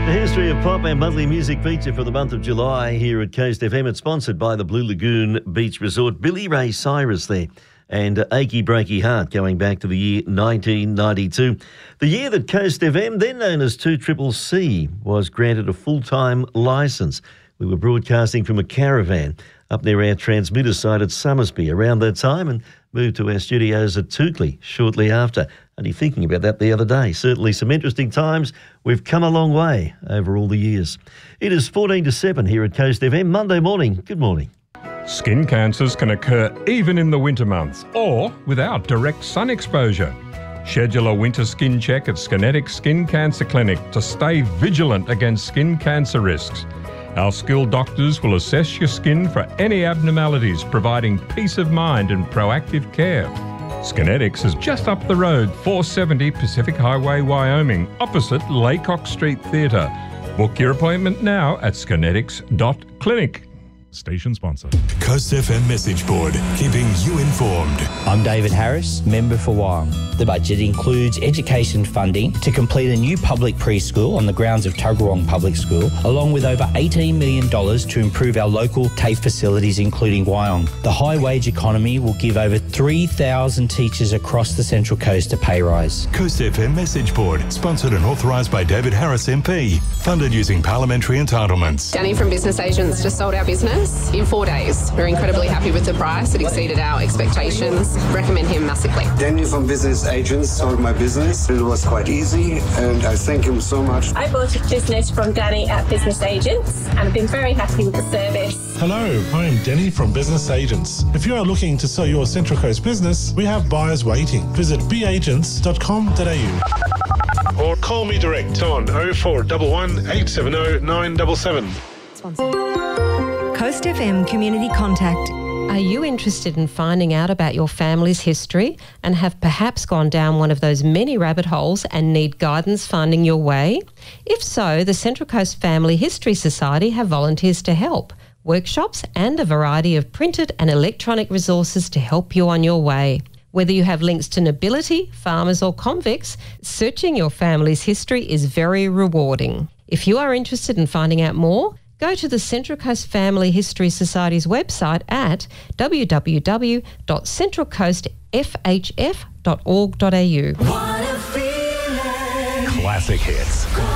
The History of Pop, our monthly music feature for the month of July here at Coast FM. It's sponsored by the Blue Lagoon Beach Resort. Billy Ray Cyrus there and Achy Breaky Heart going back to the year 1992. The year that Coast FM, then known as 2CCC, was granted a full-time licence. We were broadcasting from a caravan up near our transmitter site at Summersby around that time and moved to our studios at Toukley shortly after. Only thinking about that the other day. Certainly some interesting times. We've come a long way over all the years. It is 14 to 7 here at Coast FM. Monday morning. Good morning. Skin cancers can occur even in the winter months or without direct sun exposure. Schedule a winter skin check at Skinetic Skin Cancer Clinic to stay vigilant against skin cancer risks. Our skilled doctors will assess your skin for any abnormalities, providing peace of mind and proactive care. Skinetics is just up the road, 470 Pacific Highway, Wyoming, opposite Laycock Street Theatre. Book your appointment now at skinetics.clinic. Station sponsor. Coast FM message board, keeping you informed. I'm David Harris, member for Wyong. The budget includes education funding to complete a new public preschool on the grounds of Tuggeranong Public School, along with over $18 million to improve our local TAFE facilities, including Wyong. The high wage economy will give over 3,000 teachers across the Central Coast a pay rise. Coast FM message board, sponsored and authorised by David Harris MP, funded using parliamentary entitlements. Danny from Business Agents just sold our business in 4 days. We're incredibly happy with the price. It exceeded our expectations. Recommend him massively. Danny from Business Agents sold my business. It was quite easy and I thank him so much. I bought a business from Danny at Business Agents and I've been very happy with the service. Hello, I'm Denny from Business Agents. If you are looking to sell your Central Coast business, we have buyers waiting. Visit beagents.com.au or call me direct on 0411 870 977. Coast FM Community Contact. Are you interested in finding out about your family's history and have perhaps gone down one of those many rabbit holes and need guidance finding your way? If so, the Central Coast Family History Society have volunteers to help, workshops and a variety of printed and electronic resources to help you on your way. Whether you have links to nobility, farmers or convicts, searching your family's history is very rewarding. If you are interested in finding out more, go to the Central Coast Family History Society's website at www.centralcoastfhf.org.au. Classic hits.